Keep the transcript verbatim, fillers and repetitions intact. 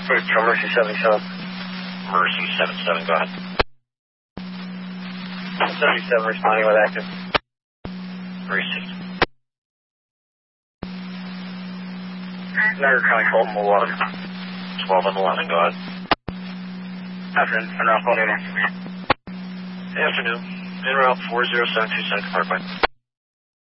Wait, from Mercy seventy-seven. Mercy seventy-seven, go ahead. seventy-seven responding with active. Received. Niagara County, twelve and eleven. twelve and eleven, go ahead. Afternoon, and I'll call you. Afternoon. En route four zero seven two Seneca Parkway.